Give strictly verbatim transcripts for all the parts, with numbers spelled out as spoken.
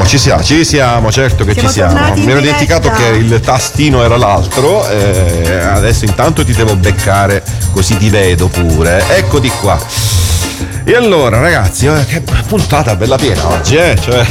Ci siamo, ci siamo, certo che Siamo ci siamo. tornati in Mi ero diretta. dimenticato che il tastino era l'altro. Eh, adesso intanto ti devo beccare, così ti vedo pure. Eccoti qua. E allora, ragazzi, eh, che puntata bella piena oggi, eh? Cioè,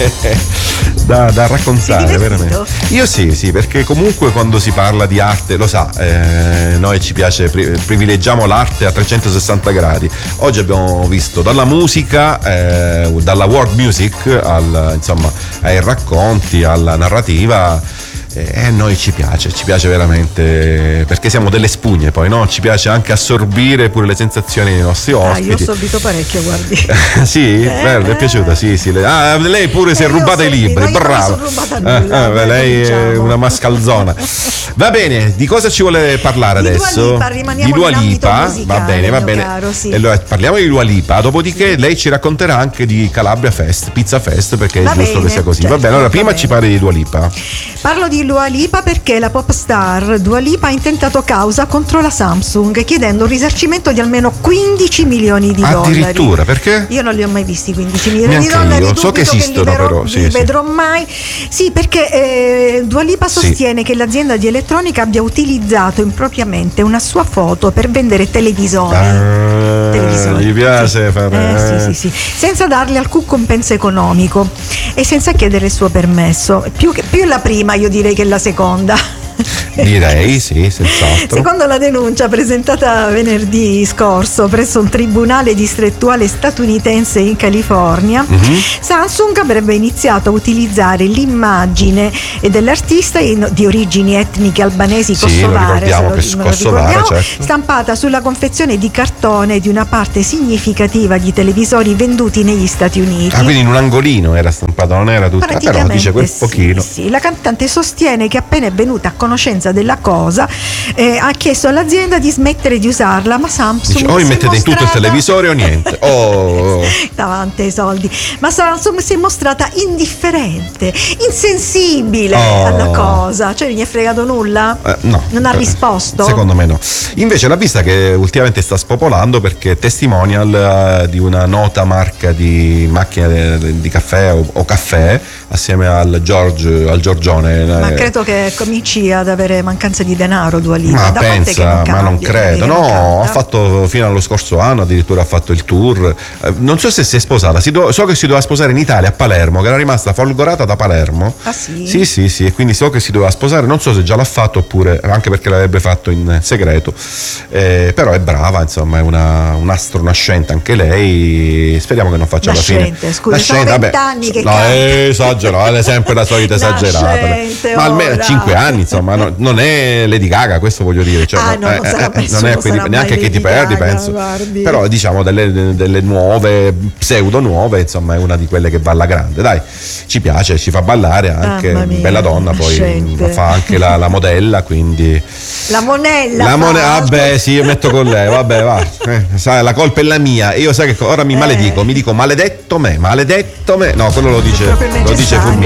da, da raccontare, Sei veramente. divertito? Io sì, sì, perché comunque quando si parla di arte, lo sa, eh, noi ci piace, pri- privilegiamo l'arte a trecentosessanta gradi. Oggi abbiamo visto dalla musica, eh, dalla world music, al, insomma, ai racconti, alla narrativa. E a noi ci piace, ci piace veramente, perché siamo delle spugne poi, no? Ci piace anche assorbire pure le sensazioni dei nostri Ah, ospiti. io ho sorbito parecchio, guardi. Sì, bello, mi è piaciuta, sì, sì. Le- Ah, lei pure si è Eh, io rubata ho i sorbito, libri, io non mi brava. sono rubata nulla, Eh, eh, dai, lei è cominciamo. una mascalzona. Va bene, di cosa ci vuole parlare Di Dua adesso? Lipa, rimaniamo di Dua nell'ambito Lipa, musicale, va bene, va mio bene. caro, sì. E allora parliamo di Dua Lipa, dopodiché lei ci racconterà anche di Calabria Fest, Pizza Fest, perché Va è giusto bene, che sia così. certo, va bene, allora va prima bene. ci parli di Dua Lipa. Parlo di Dua Lipa perché la pop star Dua Lipa ha intentato causa contro la Samsung chiedendo un risarcimento di almeno quindici milioni di dollari. Addirittura, perché? Io non li ho mai visti quindici milioni Neanche di dollari. io. So dubito che esistono, li verrò- però, sì, li sì. vedrò mai. Sì, perché eh, Dua Lipa Sì. sostiene che l'azienda di elettronica abbia utilizzato impropriamente una sua foto per vendere televisori. Ah, Televisori. gli piace Sì. fare. Eh, sì, sì, sì. Senza dargli alcun compenso economico e senza chiedere il suo permesso. Più, che- più la prima, io direi, che la seconda. Direi, sì, senz'altro. Secondo la denuncia presentata venerdì scorso presso un tribunale distrettuale statunitense in California, Mhm. Samsung avrebbe iniziato a utilizzare l'immagine dell'artista in- di origini etniche albanesi Sì, kosovare, lo ricordiamo, se che me lo kosovare, ricordiamo, certo. stampata sulla confezione di cartone di una parte significativa di televisori venduti negli Stati Uniti. Ah, quindi in un angolino era stampato, non era tutta, però Praticamente dice quel sì, pochino. sì. La cantante sostiene che appena è venuta a conoscenza della cosa eh, ha chiesto all'azienda di smettere di usarla, ma Samsung Dice, o mi si è mettete in tutto il mostrata- televisore o niente. Oh. davanti ai soldi, ma Samsung si è mostrata indifferente, insensibile Oh. alla cosa, cioè non gli è fregato nulla. Eh, no. Non ha Eh, risposto? Secondo me no. Invece l'ha vista che ultimamente sta spopolando perché è testimonial eh, di una nota marca di macchine di, di caffè o, o caffè assieme al George, al Giorgione. Ma eh, credo che cominci ad avere mancanza di denaro, Dua Lipa. Ma Da parte che pensa, ma non cambia, credo. che non No, cambia. ha fatto fino allo scorso anno, addirittura ha fatto il tour. Eh, non so se si è sposata, si do- so che si doveva sposare in Italia, a Palermo, che era rimasta folgorata da Palermo. Ah, sì? Sì, sì, sì, e quindi so che si doveva sposare, non so se già l'ha fatto oppure, anche perché l'avrebbe fatto in segreto. Eh, però è brava, insomma, è una, un'astro nascente anche lei. Speriamo che non faccia alla fine. Nascente, scusi, sono vabbè. vent'anni che No, canta. è esagerato, è sempre la solita esagerata. Nascente, Ma almeno ora. cinque anni, insomma, no- non è Lady Gaga, questo voglio dire. Cioè, Ah, no, no, non sarà mai- non è non quindi sarà neanche mai Katy Lady Perry, Gaga, penso. guardi. Però diciamo delle, delle nuove, pseudo nuove, insomma, è una di quelle che va alla grande. Dai, ci piace, ci fa ballare anche, Mamma mia, bella donna, poi nascente. fa anche la, la modella, quindi La monella. la fa- mone- vabbè, sì, io metto con lei, vabbè, va. Eh, sai, la colpa è la mia. Io sai che co- ora mi Eh. maledico, mi dico maledetto me, maledetto me. No, quello lo dice, proprio lo dice necessario. Fulmineo.